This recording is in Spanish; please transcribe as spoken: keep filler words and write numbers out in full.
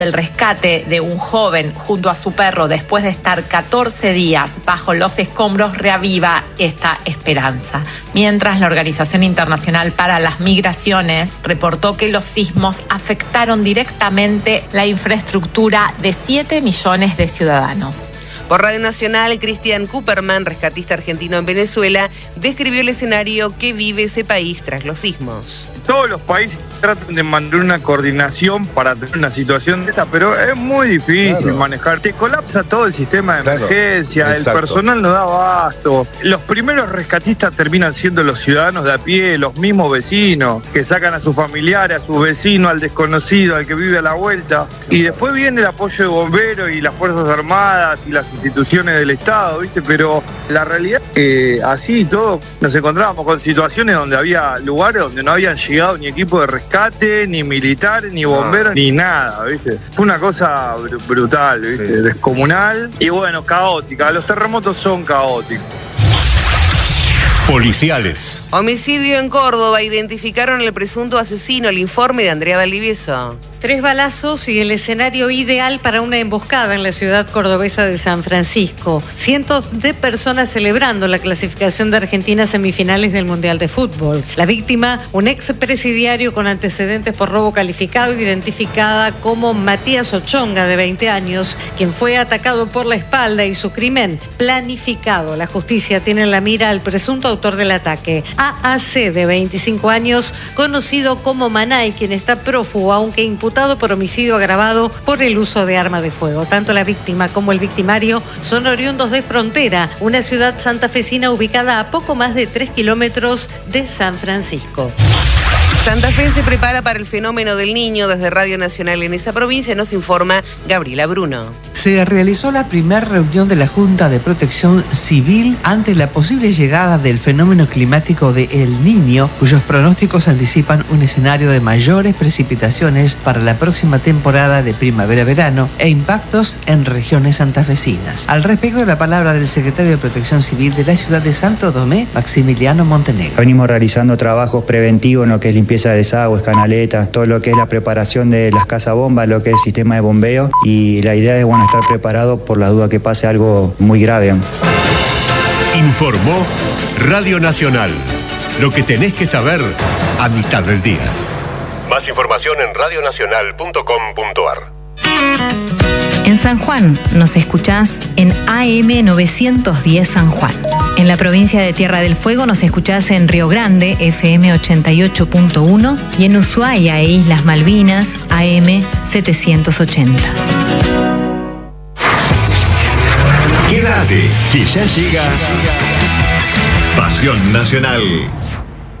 El rescate de un joven junto a su perro después de estar catorce días bajo los escombros reaviva esta esperanza. Mientras la Organización Internacional para las Migraciones reportó que los sismos afectaron directamente la infraestructura de siete millones de ciudadanos. Por Radio Nacional, Cristian Cooperman, rescatista argentino en Venezuela, describió el escenario que vive ese país tras los sismos. Todos los países tratan de mantener una coordinación para tener una situación de esta, pero es muy difícil claro. manejar. Te colapsa todo el sistema de claro. emergencia, Exacto. el personal no da abasto. Los primeros rescatistas terminan siendo los ciudadanos de a pie, los mismos vecinos, que sacan a sus familiares, a sus vecinos, al desconocido, al que vive a la vuelta. Y después viene el apoyo de bomberos y las Fuerzas Armadas y las instituciones del Estado, ¿viste? Pero la realidad es que así y todo nos encontrábamos con situaciones donde había lugares donde no habían llegado ni equipo de rescate, ni militares, ni bomberos, no. ni nada, ¿viste? Fue una cosa br- brutal, ¿viste? Sí. Descomunal y bueno, caótica. Los terremotos son caóticos. Policiales. Homicidio en Córdoba. Identificaron al presunto asesino. El informe de Andrea Valdivieso. Tres balazos y el escenario ideal para una emboscada en la ciudad cordobesa de San Francisco. Cientos de personas celebrando la clasificación de Argentina a semifinales del Mundial de Fútbol. La víctima, un expresidiario con antecedentes por robo calificado, identificada como Matías Ochonga, de veinte años, quien fue atacado por la espalda y su crimen planificado. La justicia tiene en la mira al presunto autor del ataque, A A C, de veinticinco años, conocido como Manay, quien está prófugo, aunque imputado por homicidio agravado por el uso de arma de fuego. Tanto la víctima como el victimario son oriundos de Frontera, una ciudad santafesina ubicada a poco más de tres kilómetros de San Francisco. Santa Fe se prepara para el fenómeno del Niño. Desde Radio Nacional en esa provincia nos informa Gabriela Bruno. Se realizó la primera reunión de la Junta de Protección Civil ante la posible llegada del fenómeno climático de El Niño, cuyos pronósticos anticipan un escenario de mayores precipitaciones para la próxima temporada de primavera-verano e impactos en regiones santafesinas. Al respecto, la palabra del secretario de Protección Civil de la ciudad de Santo Tomé, Maximiliano Montenegro. Venimos realizando trabajos preventivos en lo que es limpieza de desagües, canaletas, todo lo que es la preparación de las casas bombas, lo que es el sistema de bombeo, y la idea es bueno estar preparado por la duda que pase algo muy grave. Informó Radio Nacional. Lo que tenés que saber a mitad del día. Más información en radio nacional punto com punto a r. En San Juan nos escuchás en A M novecientos diez San Juan. En la provincia de Tierra del Fuego nos escuchás en Río Grande, F M ochenta y ocho punto uno, y en Ushuaia e Islas Malvinas, A M setecientos ochenta. Quédate, que ya llega Pasión Nacional.